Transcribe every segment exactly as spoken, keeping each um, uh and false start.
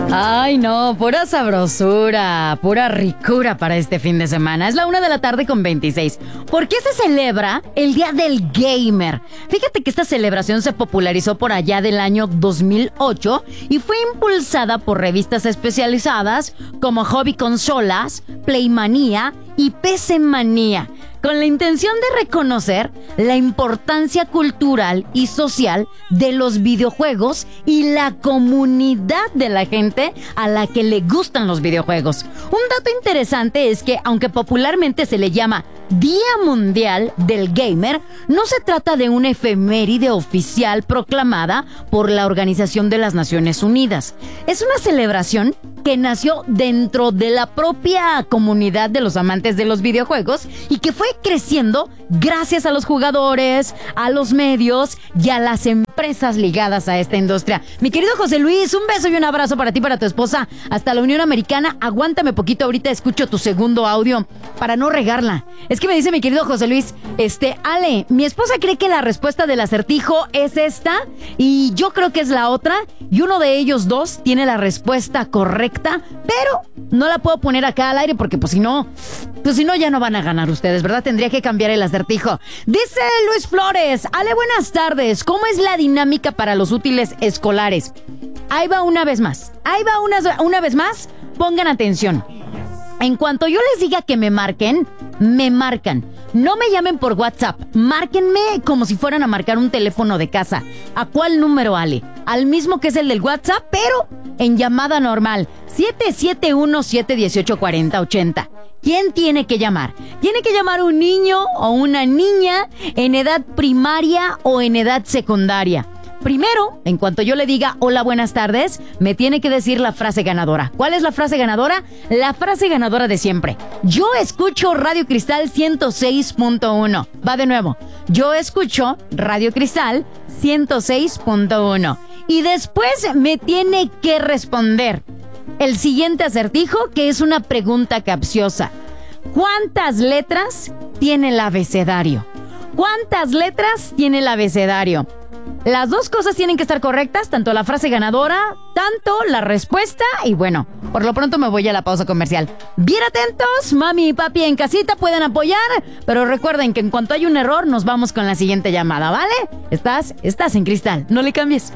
Ay, no, pura sabrosura, pura ricura para este fin de semana. Es la una de la tarde con veintiséis. ¿Por qué se celebra el Día del Gamer? Fíjate que esta celebración se popularizó por allá del año dos mil ocho y fue impulsada por revistas especializadas como Hobby Consolas, Playmanía y P C Manía, con la intención de reconocer la importancia cultural y social de los videojuegos y la comunidad de la gente a la que le gustan los videojuegos. Un dato interesante es que, aunque popularmente se le llama Día Mundial del Gamer, no se trata de una efeméride oficial proclamada por la Organización de las Naciones Unidas. Es una celebración que nació dentro de la propia comunidad de los amantes de los videojuegos y que fue creciendo gracias a los jugadores, a los medios y a las empresas ligadas a esta industria. Mi querido José Luis, un beso y un abrazo para ti y para tu esposa hasta la Unión Americana. Aguántame poquito, ahorita escucho tu segundo audio para no regarla. Es que me dice mi querido José Luis, este, Ale, mi esposa cree que la respuesta del acertijo es esta y yo creo que es la otra y uno de ellos dos tiene la respuesta correcta, pero no la puedo poner acá al aire porque pues si no, pues si no ya no van a ganar ustedes, ¿verdad? Tendría que cambiar el acertijo. Dice Luis Flores, Ale, buenas tardes, ¿cómo es la dinámica para los útiles escolares? Ahí va una vez más, ahí va una, una vez más, pongan atención. En cuanto yo les diga que me marquen, me marcan. No me llamen por WhatsApp, márquenme como si fueran a marcar un teléfono de casa. ¿A cuál número, Ale? Al mismo que es el del WhatsApp, pero en llamada normal, siete siete uno, siete uno ocho, cuatro cero ocho cero. ¿Quién tiene que llamar? Tiene que llamar un niño o una niña en edad primaria o en edad secundaria. Primero, en cuanto yo le diga hola, buenas tardes, me tiene que decir la frase ganadora. ¿Cuál es la frase ganadora? La frase ganadora de siempre. Yo escucho Radio Cristal ciento seis punto uno. Va de nuevo. Yo escucho Radio Cristal ciento seis punto uno. Y después me tiene que responder el siguiente acertijo, que es una pregunta capciosa. ¿Cuántas letras tiene el abecedario? ¿Cuántas letras tiene el abecedario? Las dos cosas tienen que estar correctas, tanto la frase ganadora, tanto la respuesta. Y bueno, por lo pronto me voy a la pausa comercial. Bien atentos, mami y papi en casita pueden apoyar, pero recuerden que en cuanto hay un error nos vamos con la siguiente llamada, ¿vale? Estás, estás en Cristal, no le cambies.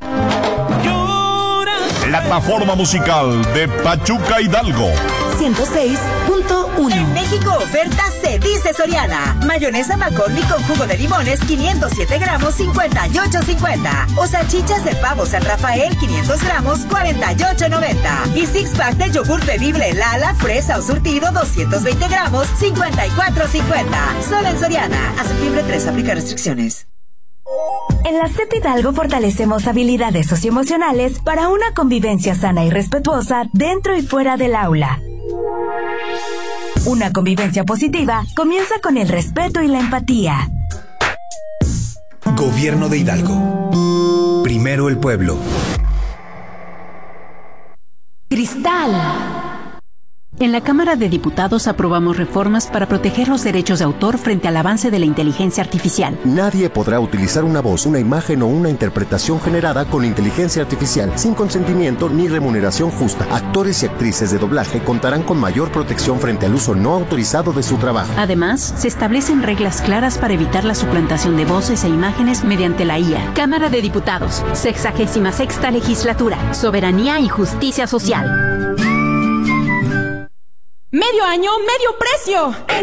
Plataforma musical de Pachuca Hidalgo ciento seis punto uno. En México, oferta se dice Soriana. Mayonesa McCormick con jugo de limones, quinientos siete gramos, cincuenta y ocho cincuenta. O salchichas de pavo San Rafael, quinientos gramos, cuarenta y ocho noventa. Y six pack de yogur bebible Lala, fresa o surtido, doscientos veinte gramos, cincuenta y cuatro cincuenta. Solo en Soriana. A septiembre tres, aplica restricciones. En la C E P Hidalgo fortalecemos habilidades socioemocionales para una convivencia sana y respetuosa dentro y fuera del aula. Una convivencia positiva comienza con el respeto y la empatía. Gobierno de Hidalgo. Primero el pueblo. Cristal. En la Cámara de Diputados aprobamos reformas para proteger los derechos de autor frente al avance de la inteligencia artificial. Nadie podrá utilizar una voz, una imagen o una interpretación generada con inteligencia artificial sin consentimiento ni remuneración justa. Actores y actrices de doblaje contarán con mayor protección frente al uso no autorizado de su trabajo. Además, se establecen reglas claras para evitar la suplantación de voces e imágenes mediante la I A. Cámara de Diputados, sexagésima sexta legislatura, soberanía y justicia social. Medio año, medio precio.